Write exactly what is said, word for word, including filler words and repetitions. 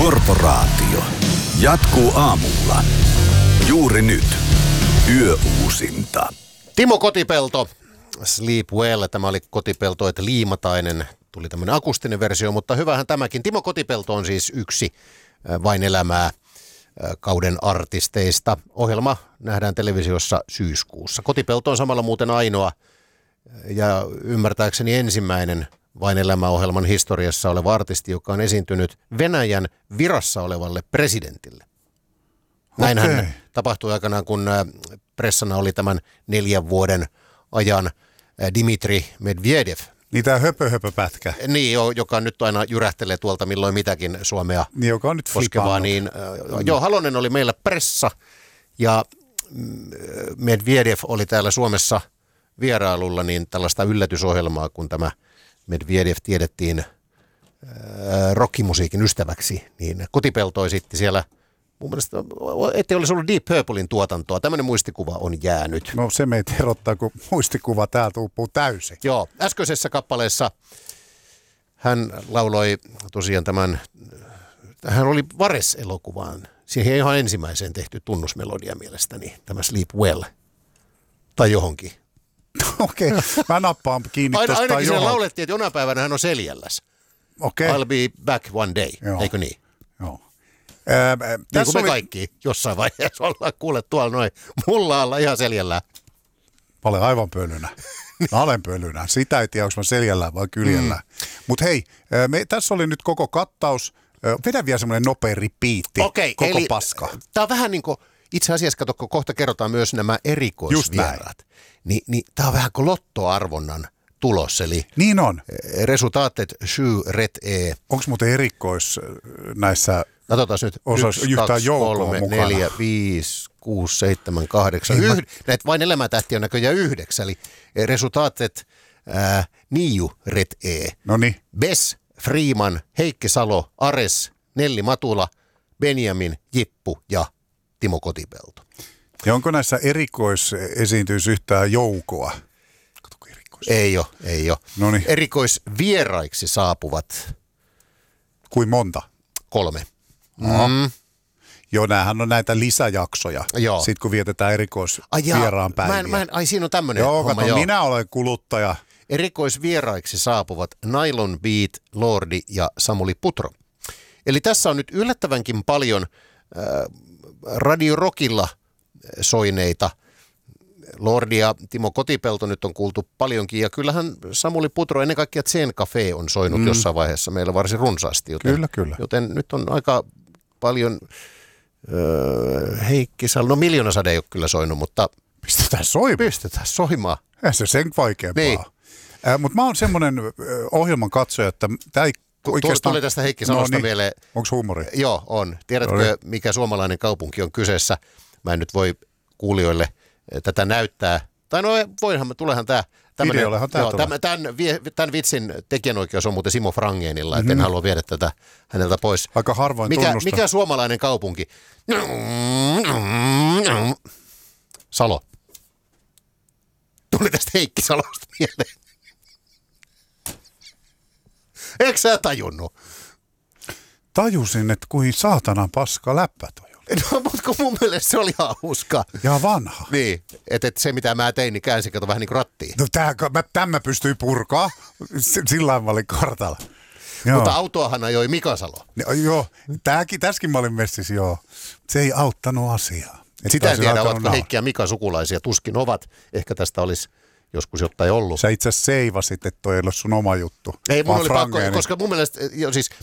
Korporaatio jatkuu aamulla. Juuri nyt. Yöuusinta. Timo Kotipelto, Sleep Well. Tämä oli Kotipelto, että Liimatainen. Tuli tämmöinen akustinen versio, mutta hyvähän tämäkin. Timo Kotipelto on siis yksi Vain elämää kauden artisteista. Ohjelma nähdään televisiossa syyskuussa. Kotipelto on samalla muuten ainoa ja ymmärtääkseni ensimmäinen Vain elämää-ohjelman historiassa oleva artisti, joka on esiintynyt Venäjän virassa olevalle presidentille. Näinhän okay. tapahtui aikanaan, kun pressana oli tämän neljän vuoden ajan Dmitri Medvedev. Niin tämä höpö-höpö-pätkä. Niin, joka nyt aina jyrähtelee tuolta milloin mitäkin Suomea niin, joka on nyt koskevaa. Niin, mm. Joo, Halonen oli meillä pressa ja Medvedev oli täällä Suomessa vierailulla, niin tällaista yllätysohjelmaa, kun tämä Medvedev tiedettiin äh, rockimusiikin ystäväksi, niin Kotipelto esitti siellä, mun mielestä, ettei olisi ollut Deep Purplein tuotantoa. Tämmöinen muistikuva on jäänyt. No se meitä erottaa, kun muistikuva täältä uupuu täysin. Joo, äskeisessä kappaleessa hän lauloi tosiaan tämän, hän oli Vares-elokuvaan, siihen ihan ensimmäiseen tehty tunnusmelodia mielestäni, tämä Sleep Well, tai johonkin. Okei, okay. Mä nappaan kiinni Aina, tuosta ainakin johon. siellä laulettiin, että jonain päivänä hän on seljälläs. Okei. Okay. I'll be back one day, Joo. eikö niin? Joo. Ää, niin kuin me oli... kaikki jossain vaiheessa ollaan kuulleet tuolla noin mullaalla ihan seljällään. Mä olen aivan pölynä. Mä olen pölynä. Sitä ei tiedä, onko mä seljällään vai kyljällään. Mm. Mutta hei, me, tässä oli nyt koko kattaus. Vedä vielä semmoinen nopea repeatti. Okei, koko eli paska. Tää on vähän niin kuin, itse asiassa kato, kun kohta kerrotaan myös nämä erikoisvieraat. Ni, niin tää on vähän kuin lottoarvonnan tulos, eli niin on. Resultatet sju rätt är. Onko muuten erikois näissä katsotaan nyt, yksi, kaksi, kolme, neljä, viisi, kuusi, seitsemän, kahdeksan, yhd... näitä Vain elämätähtiä on näköjään yhdeksän, eli resultatet äh, nio rätt är. Noniin. Bess, Freeman, Heikki Salo, Ares, Nelli Matula, Benjamin, Jippu ja Timo Kotipelto. Ja onko näissä erikoisesiintyys yhtään joukoa? Katsotaan, erikois. Ei ole, ei ole. Noniin. Erikoisvieraiksi saapuvat. Kuin monta? Kolme. No. Mm. Joo, näähän on näitä lisäjaksoja. Joo. Sitten kun vietetään erikoisvieraan päiviä. Mä en, mä en, ai siinä on tämmöinen joo, homma. Kato, joo, minä olen kuluttaja. Erikoisvieraiksi saapuvat Nylon Beat, Lordi ja Samuli Putro. Eli tässä on nyt yllättävänkin paljon äh, Radio Rockilla soineita. Lordi ja Timo Kotipelto nyt on kuultu paljonkin, ja kyllähän Samuli Putro, ennen kaikkea Zen Cafe on soinut mm. jossain vaiheessa meillä varsin runsaasti. Joten, kyllä, kyllä. Joten nyt on aika paljon, öö, Heikki Salo, no Miljoonasade ei ole kyllä soinut, mutta pistetään soimaan. Pistetään soimaan. Eihän se sen vaikeampaa. Niin. Äh, mutta mä oon semmoinen äh, ohjelman katsoja, että tämä ei oikeastaan... Tuli tästä Heikki Salosta no niin. mieleen. Onko huumori? Joo, on. Tiedätkö, no niin. mikä suomalainen kaupunki on kyseessä? Mä en nyt voi kuulijoille tätä näyttää. Tai no voihan, tulehan tämä. Videollehan tämä tulee. Tämän, tämän vitsin tekijänoikeus on muuten Simo Frangenilla, mm-hmm. että en halua viedä tätä häneltä pois. Aika harvoin mikä, tunnusta. mikä suomalainen kaupunki? Salo. Tuli tästä Heikki Salosta mieleen. Eikö sä tajunnut? Tajusin, että kuin saatanan paska läppä toi oli. No, mutta mun mielestä se oli hauska. Ja vanha. Niin, että et se mitä mä tein, niin käänsin kato vähän niin kuin rattiin. No tää, mä, tämän mä pystyin purkaa. Sillä mä olin kartalla. Joo. Mutta autoahan ajoi Mika Salo. No, joo, tääkin, tässäkin mä olin messissä, joo. Se ei auttanut asiaa. Et sitä en tiedä, ovatko Heikki ja Mika sukulaisia. Tuskin ovat. Ehkä tästä olisi joskus jotain ollut. Sä itse asiassa seivasit, että toi ei ole sun oma juttu. Ei, mun oli pakko, koska mun mielestä, jo, siis